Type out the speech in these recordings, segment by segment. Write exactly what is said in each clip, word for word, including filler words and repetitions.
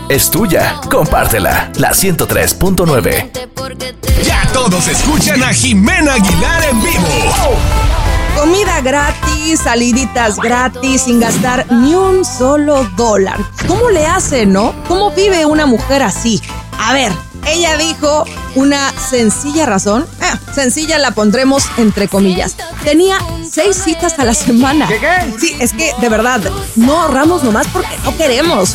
es tuya. Compártela. La ciento tres punto nueve. Ya todos escuchan a Jimena Aguilar en vivo. Comida gratis, saliditas gratis, sin gastar ni un solo dólar. ¿Cómo le hace, no? ¿Cómo vive una mujer así? A ver, ella dijo una sencilla razón. Eh, sencilla la pondremos entre comillas. Tenía seis citas a la semana. ¿Qué, qué? Sí, es que de verdad, no ahorramos nomás porque no queremos.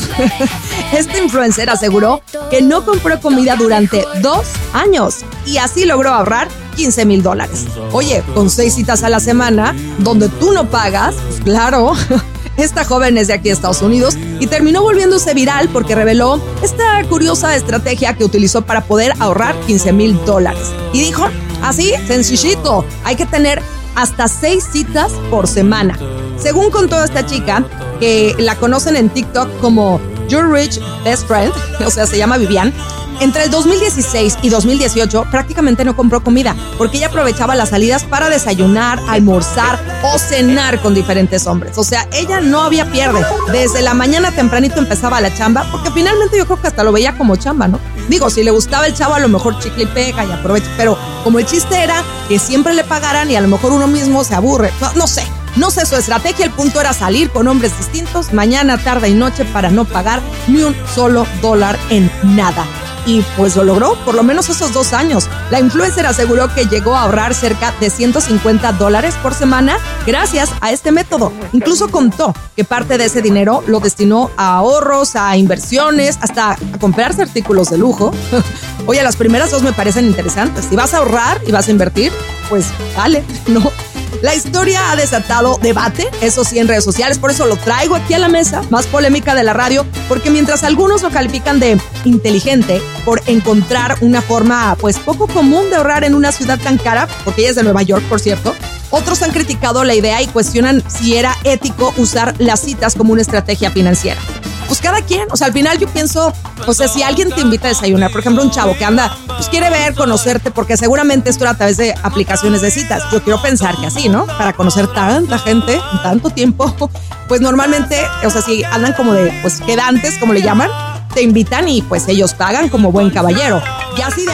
Este influencer aseguró que no compró comida durante dos años y así logró ahorrar quince mil dólares. Oye, con seis citas a la semana, donde tú no pagas, pues claro. Esta joven es de aquí de Estados Unidos y terminó volviéndose viral porque reveló esta curiosa estrategia que utilizó para poder ahorrar quince mil dólares. Y dijo, así, sencillito, hay que tener hasta seis citas por semana. Según contó esta chica, que la conocen en TikTok como Your Rich Best Friend, o sea, se llama Vivian, entre el dos mil dieciséis y dos mil dieciocho prácticamente no compró comida porque ella aprovechaba las salidas para desayunar, almorzar o cenar con diferentes hombres. O sea, ella no había pierde. Desde la mañana tempranito empezaba la chamba porque finalmente yo creo que hasta lo veía como chamba, ¿no? Digo, si le gustaba el chavo a lo mejor chicle y pega y aprovecha, pero como el chiste era que siempre le pagaran y a lo mejor uno mismo se aburre. No, no sé. No sé su estrategia, el punto era salir con hombres distintos mañana, tarde y noche para no pagar ni un solo dólar en nada. Y pues lo logró, por lo menos esos dos años. La influencer aseguró que llegó a ahorrar cerca de ciento cincuenta dólares por semana gracias a este método. Incluso contó que parte de ese dinero lo destinó a ahorros, a inversiones, hasta a comprarse artículos de lujo. Oye, las primeras dos me parecen interesantes. Si vas a ahorrar y vas a invertir, pues dale, ¿no? La historia ha desatado debate, eso sí, en redes sociales, por eso lo traigo aquí a la mesa, más polémica de la radio, porque mientras algunos lo califican de inteligente por encontrar una forma pues poco común de ahorrar en una ciudad tan cara, porque ella es de Nueva York, por cierto, otros han criticado la idea y cuestionan si era ético usar las citas como una estrategia financiera. Pues cada quien, o sea, al final yo pienso, o sea, si alguien te invita a desayunar, por ejemplo, un chavo que anda, pues quiere ver, conocerte, porque seguramente esto era a través de aplicaciones de citas. Yo quiero pensar que así, ¿no? Para conocer tanta gente en tanto tiempo, pues normalmente, o sea, si andan como de, pues, quedantes, como le llaman, te invitan y pues ellos pagan como buen caballero. Y así de